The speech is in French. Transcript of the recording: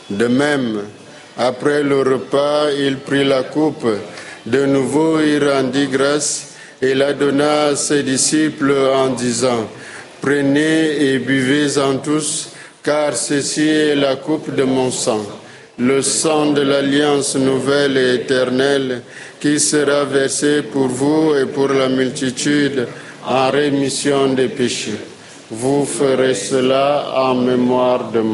De même, après le repas, il prit la coupe. De nouveau, il rendit grâce et la donna à ses disciples en disant, « Prenez et buvez-en tous, car ceci est la coupe de mon sang, le sang de l'alliance nouvelle et éternelle, qui sera versé pour vous et pour la multitude en rémission des péchés. Vous ferez cela en mémoire de moi. »